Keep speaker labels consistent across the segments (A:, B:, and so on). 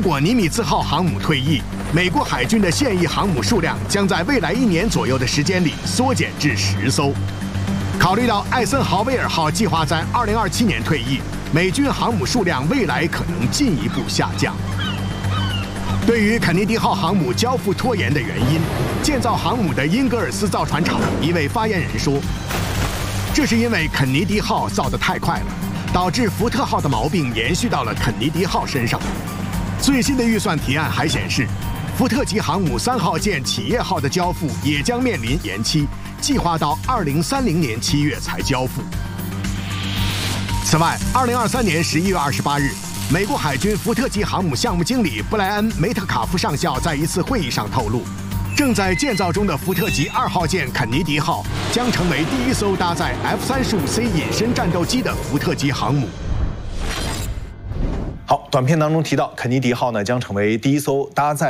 A: 果尼米兹号航母退役，美国海军的现役航母数量将在未来1年左右的时间里缩减至10艘。考虑到艾森豪威尔号计划在2027年退役，美军航母数量未来可能进一步下降。对于肯尼迪号航母交付拖延的原因，建造航母的英格尔斯造船厂一位发言人说，这是因为肯尼迪号造得太快了，导致福特号的毛病延续到了肯尼迪号身上。最新的预算提案还显示，福特级航母3号舰企业号的交付也将面临延期，计划到2030年7月才交付。此外，2023年11月28日，美国海军福特级航母项目经理布莱恩·梅特卡夫上校在一次会议上透露，正在建造中的福特级2号舰肯尼迪号将成为第一艘搭载 F-35C 隐身战斗机的福特级航母。
B: 好，短片当中提到，肯尼迪号呢将成为第一艘搭载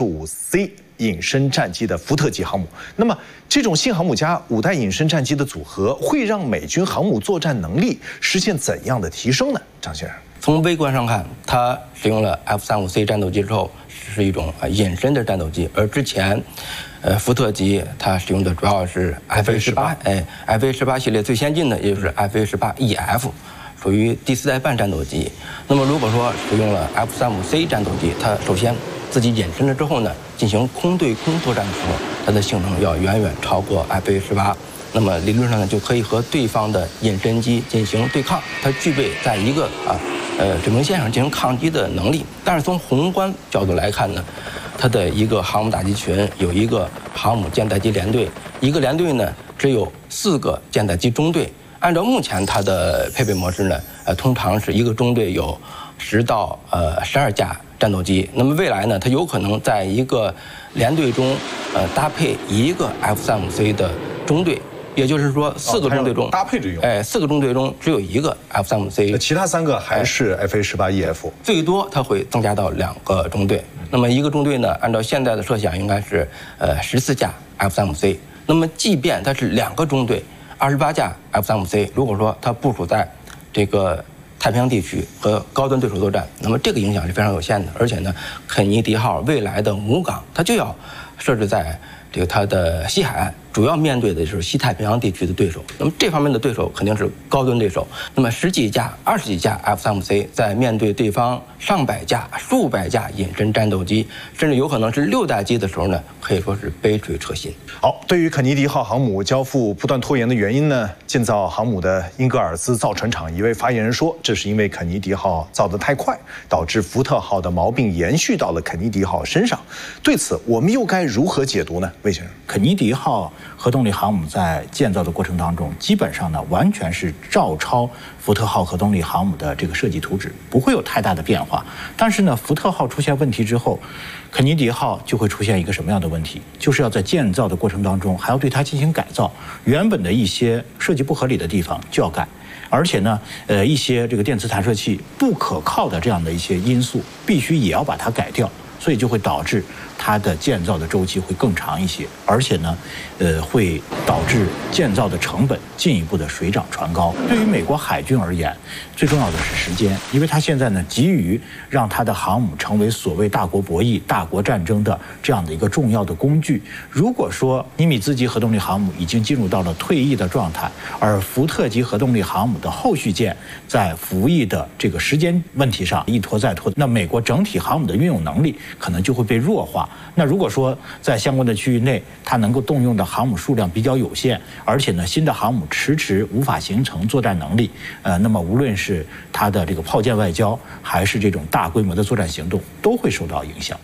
B: F-35C 隐身战机的福特级航母。那么，这种新航母加5代隐身战机的组合，会让美军航母作战能力实现怎样的提升呢？张先生，
C: 从微观上看，它使用了 F-35C 战斗机之后，是一种隐身的战斗机，而之前，福特级它使用的主要是 F-A-18， F-A-18 系列最先进的也就是 F-A-18EF。属于第4代半战斗机。那么如果说使用了 F-35C 战斗机，它首先自己隐身了之后呢，进行空对空作战的时候，它的性能要远远超过 F-A-18。那么理论上呢，就可以和对方的隐身机进行对抗，它具备在一个水平线上进行抗击的能力。但是从宏观角度来看呢，它的一个航母打击群有一个航母舰载机联队，一个联队呢只有4个舰载机中队。按照目前它的配备模式呢，通常是一个中队有10到12架战斗机。那么未来呢，它有可能在一个联队中，搭配一个 F-35C 的中队，也就是说4个中队中
B: 搭配着用。
C: 4个中队中只有一个 F-35C，
B: 其他3个还是 F-A-18EF。
C: 最多它会增加到2个中队。那么一个中队呢，按照现在的设想应该是14架 F-35C。那么即便它是2个中队。28架 F-35C， 如果说它部署在这个太平洋地区和高端对手作战，那么这个影响是非常有限的。而且呢，肯尼迪号未来的母港它就要设置在这个它的西海岸，主要面对的就是西太平洋地区的对手。那么这方面的对手肯定是高端对手。那么10几架、20几架 F-35C 在面对对方上百架、数百架隐身战斗机，甚至有可能是6代机的时候呢，可以说是杯水车薪。
B: 好，对于肯尼迪号航母交付不断拖延的原因呢，建造航母的英格尔斯造船厂一位发言人说，这是因为肯尼迪号造得太快，导致福特号的毛病延续到了肯尼迪号身上。对此，我们又该如何解读呢？魏先生，
D: 肯尼迪号核动力航母在建造的过程当中，基本上呢完全是照抄福特号核动力航母的这个设计图纸，不会有太大的变化。但是呢，福特号出现问题之后，肯尼迪号就会出现一个什么样的问题？就是要在建造的过程当中还要对它进行改造，原本的一些设计不合理的地方就要改。而且呢，一些这个电磁弹射器不可靠的这样的一些因素，必须也要把它改掉，所以就会导致它的建造的周期会更长一些，而且呢，会导致建造的成本进一步的水涨船高。对于美国海军而言，最重要的是时间，因为它现在呢急于让它的航母成为所谓大国博弈、大国战争的这样的一个重要的工具。如果说尼米兹级核动力航母已经进入到了退役的状态，而福特级核动力航母的后续舰在服役的这个时间问题上一拖再拖，那美国整体航母的运用能力可能就会被弱化。那如果说在相关的区域内，它能够动用的航母数量比较有限，而且呢，新的航母迟无法形成作战能力，那么无论是它的这个炮舰外交，还是这种大规模的作战行动，都会受到影响。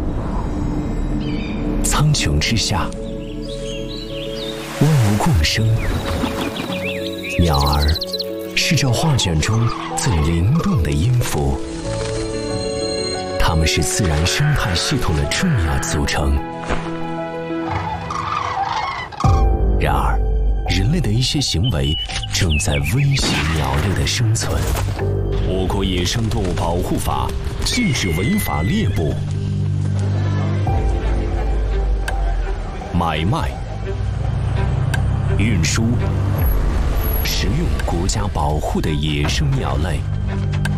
E: 苍穹之下，万物共生，鸟儿是这画卷中最灵动的音符。它们是自然生态系统的重要组成。然而，人类的一些行为正在威胁鸟类的生存。我国野生动物保护法禁止违法猎捕、买卖、运输、食用国家保护的野生鸟类。